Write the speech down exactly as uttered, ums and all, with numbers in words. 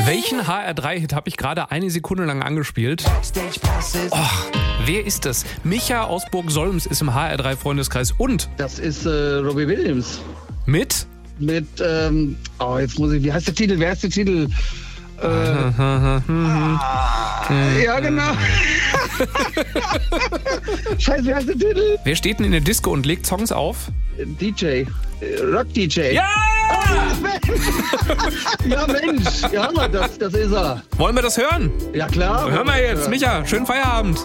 Welchen H R drei Hit habe ich gerade eine Sekunde lang angespielt? Oh, wer ist das? Micha aus Burg Solms ist im H R drei Freundeskreis und? Das ist äh, Robbie Williams. Mit? Mit, ähm, oh, jetzt muss ich, wie heißt der Titel? Wer ist der Titel? Äh, ah, ja, genau. Scheiße, wie heißt der Titel? Wer steht denn in der Disco und legt Songs auf? D J. Rock-D J. Ja! Ja, Mensch. Ja, Mann, das, das ist er. Wollen wir das hören? Ja, klar. Hören wir jetzt. Micha, schönen Feierabend.